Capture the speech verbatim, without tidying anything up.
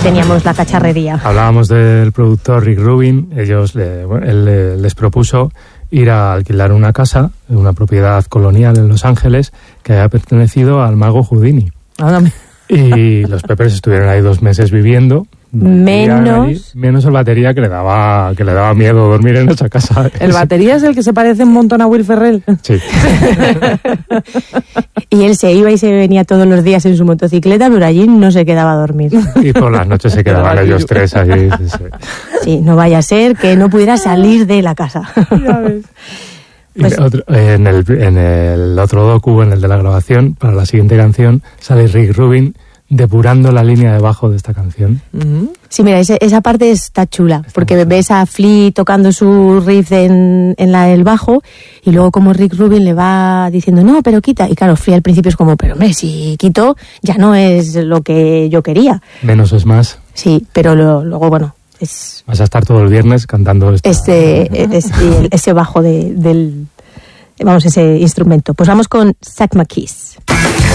teníamos la cacharrería. Hablábamos del productor Rick Rubin. Ellos le, bueno, él le, les propuso ir a alquilar una casa, una propiedad colonial en Los Ángeles, que había pertenecido al mago Houdini. Ah, y los Peppers estuvieron ahí dos meses viviendo. Menos allí, menos el batería, que le daba que le daba miedo dormir en esa casa. ¿El batería es el que se parece un montón a Will Ferrell? Sí. Y él se iba y se venía todos los días en su motocicleta, pero allí no se quedaba a dormir. Y por las noches se quedaban ellos tres allí. Sí, sí. Sí, no vaya a ser que no pudiera salir de la casa. Ya ves. Pues, otro, en, el, en el otro docu, en el de la grabación, para la siguiente canción, sale Rick Rubin depurando la línea de bajo de esta canción. Uh-huh. Sí, mira, ese, esa parte está chula, está porque chula. ves a Flea tocando su riff en, en la del bajo, y luego como Rick Rubin le va diciendo, no, pero quita. Y claro, Flea al principio es como, pero hombre, si quito, ya no es lo que yo quería. Menos es más. Sí, pero lo, luego, bueno, es... Vas a estar todo el viernes cantando esta... Este, es, el, ese bajo de, del... Vamos, ese instrumento. Pues vamos con Zach McKees.